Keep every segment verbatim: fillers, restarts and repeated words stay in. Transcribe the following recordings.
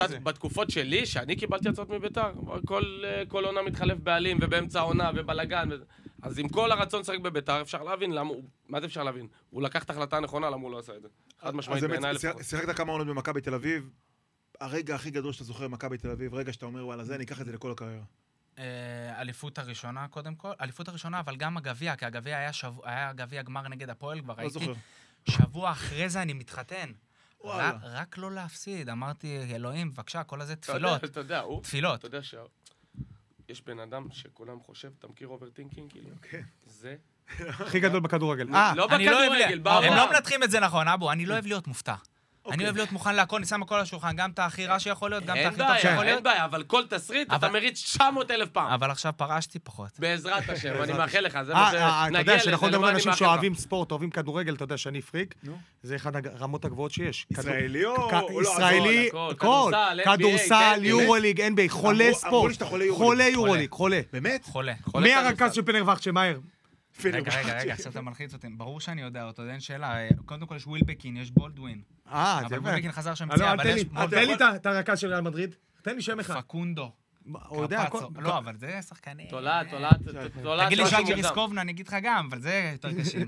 בתקופות שלי, שאני קיבלתי הצעות מביתר, כל עונה מתחלף בעלים ובאמצע העונה ובלגן, אז עם כל הרצון לשחק בביתר, אפשר להבין למה, מה זה אפשר להבין? הוא לקח את ההחלטה הנכונה, למה הוא לא עשה את זה. חד משמעית בעיניי לפחות. שיחקת כמה עונות במכבי תל אביב, הרגע הכי גדול שאתה זוכר במכבי תל אביב, רגע שאתה אומר, וואלה, זה, אני אקח את זה לכל הקריירה. אליפות הראשונה קודם כל, אליפות הראשונה, אבל גם הגביע, כי הגביע היה שבוע, היה גביע גמר נגד הפועל, כבר ראיתי. שבוע אחרי זה אני מתחתן. רק לא להפסיד, אמרתי, אלוהים, בבקשה, כל הזה תפילות. אתה יודע, הוא... תפילות. אתה יודע שיש בן אדם שכולם חושב, אתה מכיר אוברטינקינג, כאילו? זה... הכי גדול בכדורגל. לא בכדורגל, בעולם. הם לא מנתחים את זה נכון, אבו, אני לא אוהב להיות מופתע. אני אוהב להיות מוכן להכל, אני שם הכל לשולחן, גם את הכי רע שיכול להיות, גם את הכי טוב שיכול להיות. אין בעיה, אבל כל תסריט אתה מריץ תשע מאות אלף פעם. אבל עכשיו פרשתי פחות. בעזרת השם, אני מאחל לך, זה מה ש... אתה יודע שנכון לדבר אנשים שאוהבים ספורט, אוהבים כדורגל, אתה יודע שאני פריק, זה אחד הרמות הגבוהות שיש. ישראלי או... ישראלי, כל, כדורסל, יורוליג, אן בי איי, חולה ספורט, חולה יורוליג, חולה. באמת? חולה. מי הרכז של פנרבכט שמהר? רגע, רגע, רגע, עכשיו אתה מלחיץ אותי. ברור שאני יודע אותו, אין שאלה. קודם כל יש ווילבקין, יש בולדווין. אה, אבל ווילבקין חזר שם לא, מציאה, אבל יש... תן לי את הרכז של ריאל מדריד. תן לי שם אחד. פקונדו. הוא יודע, לא, אבל זה שחקני. תולעת, תולעת, תולעת. תגיד לי ז'אג'י ריסקובנה, אני אגיד לך גם, אבל זה יותר קשים.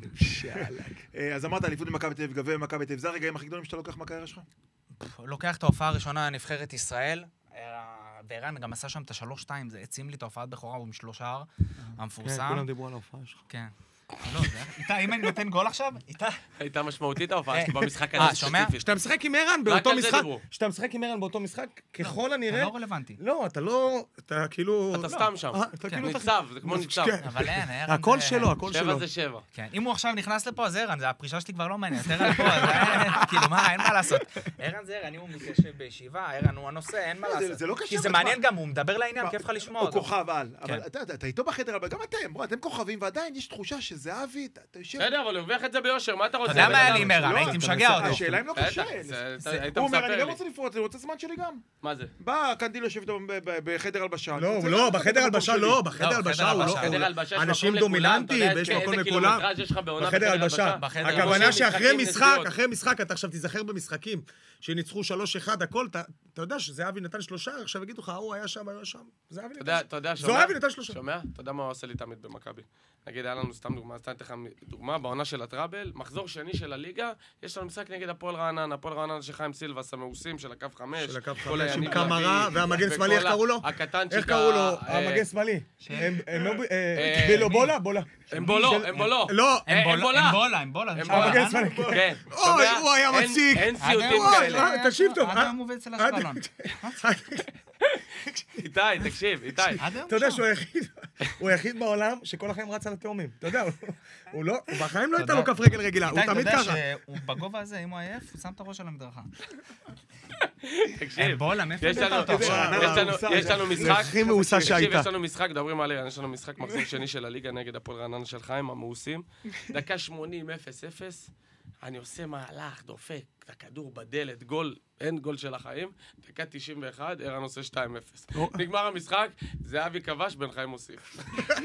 אז אמרת, אליפות במכבי תל אביב, גביע במכבי תל אביב, זה הרגעים הכי גדולים שאתה לוקח מהקריירה שלך? לוקח את ההופעה הראשונה, נבחרת ישראל. וערן גם עשה שם את השלוש שתיים, זה עצים לי את ההופעת בכורה, הוא משלוש שער, המפורסם. כן, כולם דיברו על ההופעה שלך. כן. לא, זה... איתה, אם אני נותן גול עכשיו, איתה... הייתה משמעותית ההופעה שלי במשחק הזה. אה, שומע? שאתה משחק עם ערן באותו משחק, שאתה משחק עם ערן באותו משחק, ככל הנראה... אתה לא רלוונטי. לא, אתה לא... אתה כאילו... אתה סתם שם. ניצב, זה כמו ניצב. אבל אין, ערן... הכל שלו, הכל שלו. שבע זה שבע. כן, אם הוא עכשיו נכנס לפה, אז ערן, הפרישה שלי כבר לא מעניינת. ערן פה, אז כאילו, מה, אין מה לעשות. ערן זה ערן, אם הוא מתיישב בישיבה, ערן הוא הנושא, אין מה לעשות. זה לא קשה. כי זה מעניין גם, הוא מדבר לעניין, כיף לך לשמוע אותו. הוא כוכב על. אבל אתה איתו בחדר, אבל גם אתם, בוא, אתם כוכבים, ועדיין יש תחושה שזהבי, אתה יושב... בסדר, אבל הוא הרוויח את זה ביושר, מה אתה רוצה? אתה יודע מה היה לי עם ערן, הייתי משגע אותו. השאלה אם לא קשה. הוא אומר, אני גם רוצה לפרוט, אני רוצה זמן שלי גם. מה זה? בא, קנדיל יושב איתו בחדר הלבשה. לא, לא, בחדר הלבשה לא, בחדר הלבשה הוא לא. אנשים דומיננטיים, ויש מקום לכולם. בחדר הלבשה. הכוונה שאחרי משחק, אחרי משחק, אתה עכשיו תיזכר במשחקים, שניצחו שלוש אחד, הכל, אתה יודע שזהבי נתן שלושה, עכשיו יגידו לך, הוא היה שם, היה שם. זהבי נתן שלושה. שומע? אתה יודע מה הוא עושה לי תמיד במכבי? נגיד, היה לנו סתם דוגמה, סתם תכף דוגמה, בעונה של הטראבל, מחזור שני של הליגה, יש לנו משחק נגד הפועל רענן, הפועל רענן של חיים סילבס, המאוסים של הקו חמש, של הקו חמש, עם קמרה, והמגן שמאלי, איך קראו לו? איך קראו לו? המגן שמאלי. בילו בולה? בולה. אמבולו, אמבולו. לא, אמבולה. אמבולה, אמבולה. המגן שמאלי. כן. אוי, הוא היה מציג. אין סיוטים כאלה. תקשיב טוב. עד היום עובד אצל אשקלון. איתי, תקשיב, איתי. אתה יודע שהוא היחיד, הוא היחיד בעולם שכל החיים רץ על התאומים. אתה יודע, הוא לא, בחיים לא הייתה לו כף רגל רגילה, הוא תמיד ככה. איתי, אתה יודע שהוא בגובה הזה, אם הוא עייף, הוא שם את הראש על המדרכה. תקשיב, בולה, מאיפה הבאת אותו? יש לנו משחק, הכי מאוסה שהייתה. יש לנו משחק, מדברים עליה, יש לנו משחק מחזור שני של הליגה נגד הפועל רעננה של חיים, המאוסים. דקה שמונים, אפס אפס. אני עושה מהלך, דופק, את הכדור בדלת, גול, אין גול של החיים, דקה תשעים ואחת, ערן עושה שתיים אפס. נגמר המשחק, זהבי כבש, בן חיים מוסיף.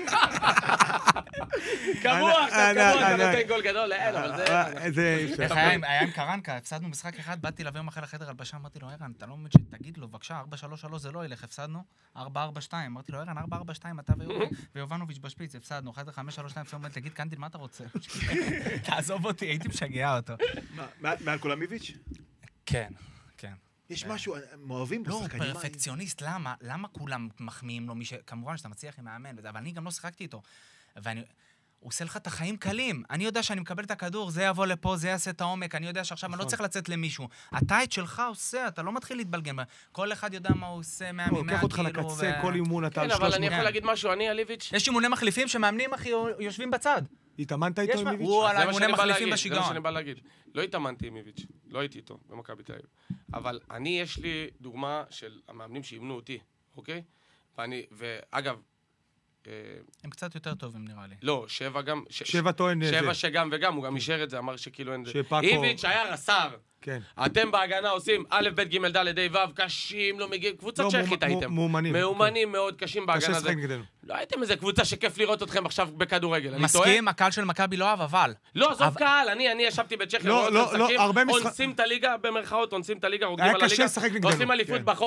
קבוע, עכשיו קבוע, אתה נותן גול גדול, אין, אבל זה... איך היה עם קרנקה, הפסדנו משחק אחד, באתי להביא יום אחרי לחדר הלבשה, אמרתי לו, ערן, אתה לא מבין שתגיד לו, בבקשה, ארבע שלוש שלוש זה לא ילך, הפסדנו, ארבע ארבע שתיים, אמרתי לו, ערן, ארבע ארבע שתיים, אתה ויובנוביץ' בשפיץ, הפסדנו, אחרי זה חמש שלוש שתיים, פתאום תגיד, קנדיל, מה אתה רוצה? תעזוב אותי, הייתי משגע אותו. מעל קולמיביץ'? כן, כן. יש משהו, הם אוהבים בו שחקנים. לא, פרפקציוניסט, למה? למה כולם מחמיאים לו? כמובן שאתה מצליח עם מאמן, אבל אני גם לא שיחקתי איתו. ואני... הוא עושה לך את החיים קלים. אני יודע שאני מקבל את הכדור, זה יבוא לפה, זה יעשה את העומק, אני יודע שעכשיו אני לא צריך לצאת למישהו. אתה את שלך עושה, אתה לא מתחיל להתבלגן. כל אחד יודע מה הוא עושה, מה הוא לוקח אותך לקצה, כל אימון אתה על שלוש מאות. כן, אבל אני יכול להגיד משהו, אני, אליביץ'. יש אימוני מחליפים שמאמנים, אחי, יושבים בצד. התאמנת איתו עם איביץ'? הוא על האימוני מחליפים בשיגעון. זה מה שאני בא להגיד. לא התאמנתי עם איביץ', לא הייתי איתו במכבי תל אביב. אבל אני, יש לי דוגמה של המאמנים שאימנו אותי, אוקיי? ואני, ואגב, הם קצת יותר טובים, נראה לי. לא, שבע גם... שבע טוען... שבע שגם וגם, הוא גם אישר את זה, אמר שכאילו אין... שפאקו... איביץ' היה רס"ר. כן. אתם בהגנה עושים א', ב', ג', ד', ה', ו', קשים, לא מגיעים, קבוצת לא, שייכית הייתם. מאומנים. מאומנים מאוד קשים בהגנה הזאת. לא הייתם איזה קבוצה שכיף לראות אתכם עכשיו בכדורגל, אני טועה? מסכים, הקהל של מכבי לא אהב, אבל... לא, עזוב קהל, אני אני ישבתי בצ'כיה, לא, לא, לא, הרבה משחק... אונסים את הליגה, במרכאות, אונסים את הליגה, רוקדים היה על הליגה, קשה לשחק נגדנו. עושים אליפות בחור.